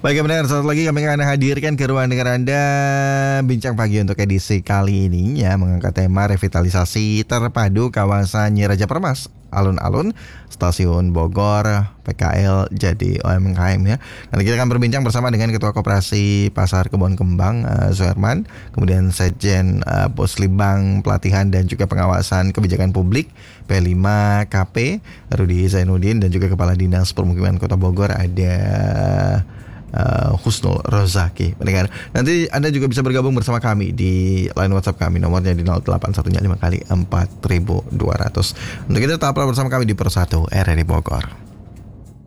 Baik pendengar, satu lagi kami akan hadirkan ke ruang dengar Anda bincang pagi untuk edisi kali ini ya, mengangkat tema revitalisasi terpadu kawasan Nyiraja Permas, alun-alun Stasiun Bogor, PKL jadi UMKM ya. Nanti kita akan berbincang bersama dengan Ketua Koperasi Pasar Kebon Kembang Suherman, kemudian Sekjen Puslitbang Pelatihan dan juga Pengawasan Kebijakan Publik P5 KP Rudi Zainuddin, dan juga Kepala Dinas Permukiman Kota Bogor ada Husnul Rozaki. Mendengar. Nanti Anda juga bisa bergabung bersama kami di line WhatsApp kami, nomornya di 0815 kali 4200. Untuk itu tetaplah bersama kami di Persatu RRI Bogor.